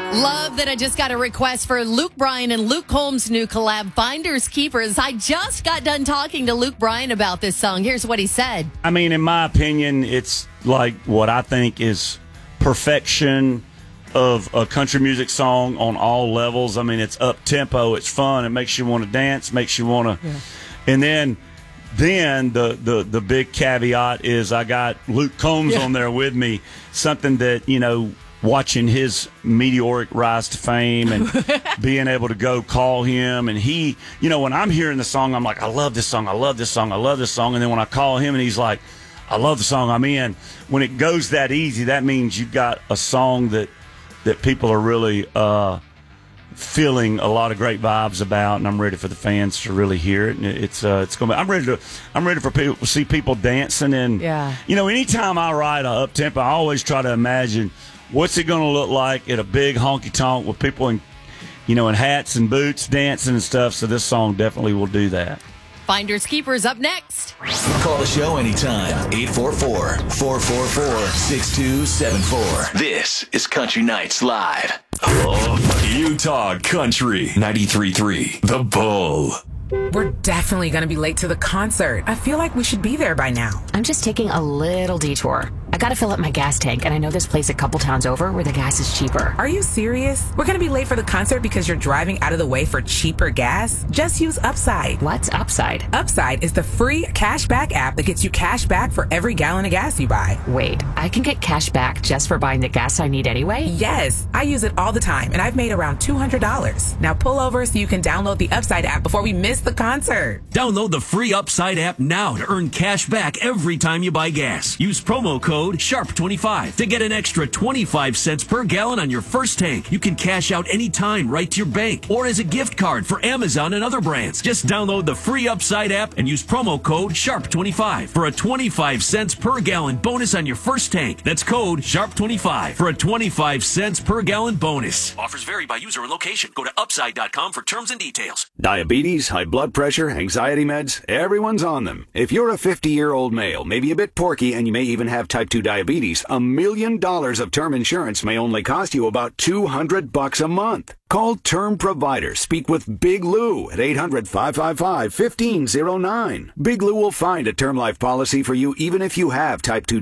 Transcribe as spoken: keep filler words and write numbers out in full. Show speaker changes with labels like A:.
A: Love that I just got a request for Luke Bryan and Luke Combs' new collab, Finders Keepers. I just got done talking to Luke Bryan about this song. Here's what he said.
B: I mean, in my opinion, it's like what I think is perfection of a country music song on all levels. I mean, it's up-tempo, it's fun, it makes you want to dance, makes you want to... Yeah. And then... Then the, the, the big caveat is I got Luke Combs yeah. on there with me, something that, you know, watching his meteoric rise to fame and being able to go call him. And he, you know, when I'm hearing the song, I'm like, I love this song, I love this song, I love this song. And then when I call him and he's like, I love the song I'm in, when it goes that easy, that means you've got a song that, that people are really uh, feeling a lot of great vibes about, and I'm ready for the fans to really hear it. And it's uh, it's going. I'm ready to. I'm ready for people to see people dancing. And
A: yeah.
B: you know, anytime I write a up tempo, I always try to imagine what's it going to look like at a big honky tonk with people in, you know, in hats and boots dancing and stuff. So this song definitely will do that.
A: Finders Keepers up next.
C: Call the show anytime. eight four four, four four four, six two seven four. This is Country Nights Live. Oh, Utah Country ninety-three point three The Bull.
D: We're definitely going to be late to the concert. I feel like we should be there by now.
E: I'm just taking a little detour. I gotta fill up my gas tank, and I know this place a couple towns over where the gas is cheaper.
D: Are you serious? We're gonna be late for the concert because you're driving out of the way for cheaper gas? Just use Upside.
E: What's Upside?
D: Upside is the free cash back app that gets you cash back for every gallon of gas you buy.
E: Wait, I can get cash back just for buying the gas I need anyway?
D: Yes, I use it all the time, and I've made around two hundred dollars. Now pull over so you can download the Upside app before we miss the concert.
F: Download the free Upside app now to earn cash back every time you buy gas. Use promo code sharp twenty-five to get an extra twenty-five cents per gallon on your first tank. You can cash out anytime right to your bank or as a gift card for Amazon and other brands. Just download the free Upside app and use promo code sharp twenty-five for a twenty-five cents per gallon bonus on your first tank. That's code sharp twenty-five for a twenty-five cents per gallon bonus. Offers vary by user and location. Go to upside dot com for terms and details.
G: Diabetes, high blood pressure, anxiety meds, everyone's on them. If you're a fifty-year-old male, maybe a bit porky, and you may even have type two diabetes, a million dollars of term insurance may only cost you about two hundred bucks a month. Call Term Provider. Speak with Big Lou at eight hundred, five five five, one five zero nine. Big Lou will find a term life policy for you even if you have type two